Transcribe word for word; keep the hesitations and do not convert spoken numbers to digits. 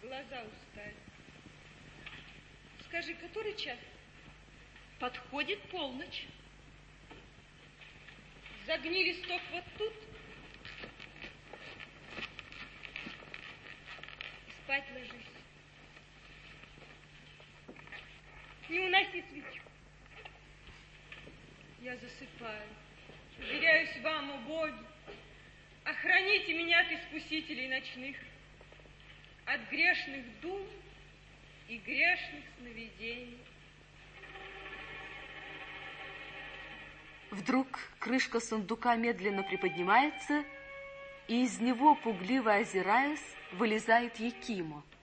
глаза устали. Скажи, который час? Подходит полночь. Загни листок вот тут. И спать ложись. Не уноси свечу. Я засыпаю. Уверяюсь вам, о боги, охраните меня от искусителей ночных, от грешных дум и грешных сновидений. Вдруг крышка сундука медленно приподнимается, и из него, пугливо озираясь, вылезает Якимо.